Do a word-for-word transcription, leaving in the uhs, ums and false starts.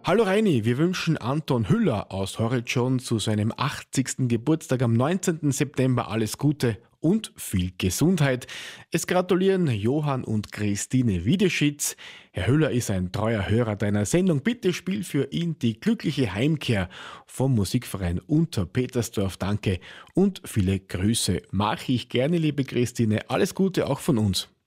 Hallo Reini, wir wünschen Anton Hüller aus Horridschon zu seinem achtzigsten Geburtstag am neunzehnten September alles Gute und viel Gesundheit. Es gratulieren Johann und Christine Wiedeschitz. Herr Hüller ist ein treuer Hörer deiner Sendung. Bitte spiel für ihn die glückliche Heimkehr vom Musikverein Unterpetersdorf. Danke und viele Grüße. Mache ich gerne, liebe Christine. Alles Gute auch von uns.